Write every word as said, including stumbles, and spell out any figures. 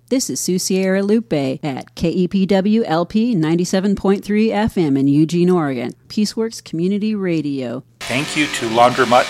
This is Sue Sierra Lupe at K E P W L P ninety-seven point three F M in Eugene, Oregon. Peaceworks Community Radio. Thank you to Laundromat